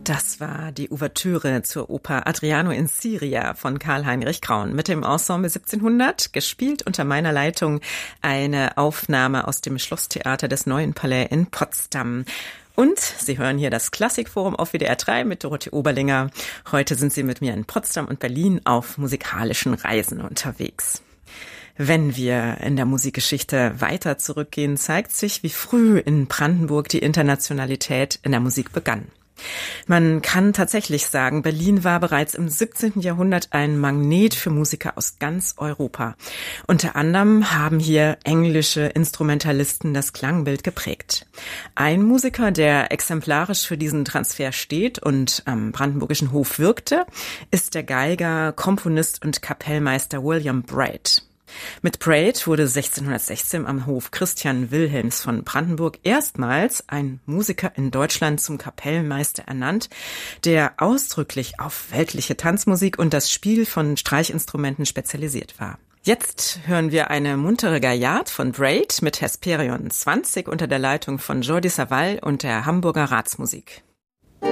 Das war die Ouvertüre zur Oper Adriano in Siria von Karl-Heinrich Kraun mit dem Ensemble 1700, gespielt unter meiner Leitung, eine Aufnahme aus dem Schlosstheater des Neuen Palais in Potsdam. Und Sie hören hier das Klassikforum auf WDR 3 mit Dorothee Oberlinger. Heute sind Sie mit mir in Potsdam und Berlin auf musikalischen Reisen unterwegs. Wenn wir in der Musikgeschichte weiter zurückgehen, zeigt sich, wie früh in Brandenburg die Internationalität in der Musik begann. Man kann tatsächlich sagen, Berlin war bereits im 17. Jahrhundert ein Magnet für Musiker aus ganz Europa. Unter anderem haben hier englische Instrumentalisten das Klangbild geprägt. Ein Musiker, der exemplarisch für diesen Transfer steht und am Brandenburgischen Hof wirkte, ist der Geiger, Komponist und Kapellmeister William Braid. Mit Braid wurde 1616 am Hof Christian Wilhelms von Brandenburg erstmals ein Musiker in Deutschland zum Kapellmeister ernannt, der ausdrücklich auf weltliche Tanzmusik und das Spiel von Streichinstrumenten spezialisiert war. Jetzt hören wir eine muntere Gaillard von Braid mit Hesperion 20 unter der Leitung von Jordi Savall und der Hamburger Ratsmusik.